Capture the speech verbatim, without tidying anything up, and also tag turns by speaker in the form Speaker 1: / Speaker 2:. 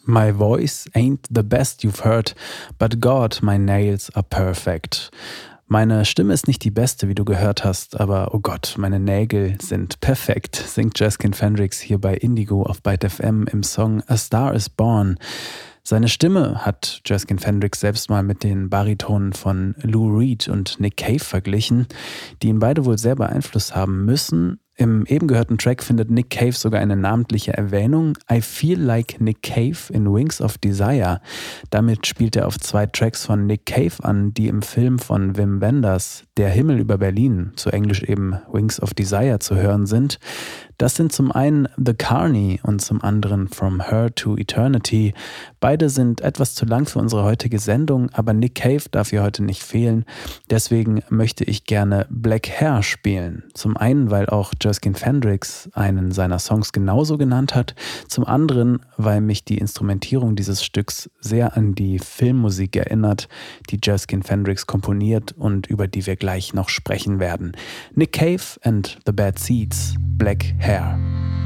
Speaker 1: My voice ain't the best you've heard, but God, my nails are perfect. Meine Stimme ist nicht die beste, wie du gehört hast, aber oh Gott, meine Nägel sind perfekt, singt Jaskin Fendrix hier bei Indigo auf Byte F M im Song A Star is Born. Seine Stimme hat Jaskin Fendrix selbst mal mit den Baritonen von Lou Reed und Nick Cave verglichen, die ihn beide wohl sehr beeinflusst haben müssen. Im eben gehörten Track findet Nick Cave sogar eine namentliche Erwähnung. I Feel Like Nick Cave in Wings of Desire. Damit spielt er auf zwei Tracks von Nick Cave an, die im Film von Wim Wenders Der Himmel über Berlin, zu Englisch eben Wings of Desire, zu hören sind. Das sind zum einen The Carney und zum anderen From Her to Eternity. Beide sind etwas zu lang für unsere heutige Sendung, aber Nick Cave darf hier heute nicht fehlen. Deswegen möchte ich gerne Black Hair spielen. Zum einen, weil auch Jaskin Fendrix einen seiner Songs genauso genannt hat. Zum anderen, weil mich die Instrumentierung dieses Stücks sehr an die Filmmusik erinnert, die Jaskin Fendrix komponiert und über die wir gleich noch sprechen werden. Nick Cave and the Bad Seeds, Black Hair.